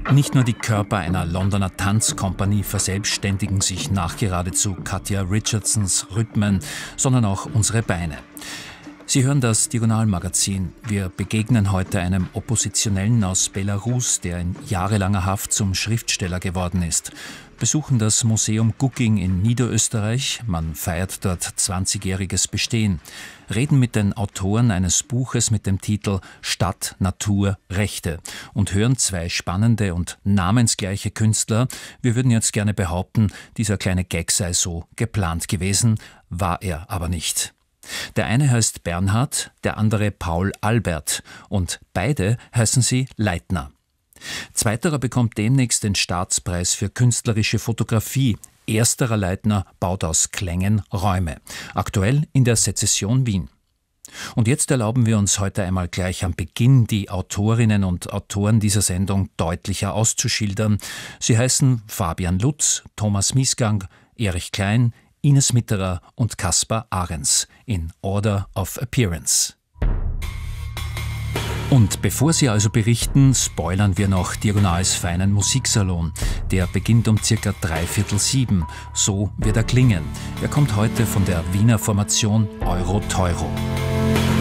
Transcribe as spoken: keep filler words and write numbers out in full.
Nicht nur die Körper einer Londoner Tanzkompanie verselbstständigen sich nach geradezu Katja Richardsons Rhythmen, sondern auch unsere Beine. Sie hören das Diagonal-Magazin. Wir begegnen heute einem Oppositionellen aus Belarus, der in jahrelanger Haft zum Schriftsteller geworden ist. Besuchen das Museum Gugging in Niederösterreich. Man feiert dort zwanzigjähriges Bestehen. Reden mit den Autoren eines Buches mit dem Titel Stadt, Natur, Rechte und hören zwei spannende und namensgleiche Künstler. Wir würden jetzt gerne behaupten, dieser kleine Gag sei so geplant gewesen, war er aber nicht. Der eine heißt Bernhard, der andere Paul Albert und beide heißen sie Leitner. Zweiterer bekommt demnächst den Staatspreis für künstlerische Fotografie. Ersterer Leitner baut aus Klängen Räume. Aktuell in der Sezession Wien. Und jetzt erlauben wir uns heute einmal gleich am Beginn die Autorinnen und Autoren dieser Sendung deutlicher auszuschildern. Sie heißen Fabian Lutz, Thomas Miesgang, Erich Klein, Ines Mitterer und Kaspar Ahrens in Order of Appearance. Und bevor Sie also berichten, spoilern wir noch Diagonals feinen Musiksalon. Der beginnt um circa dreiviertel sieben. So wird er klingen. Er kommt heute von der Wiener Formation Euro Teuro.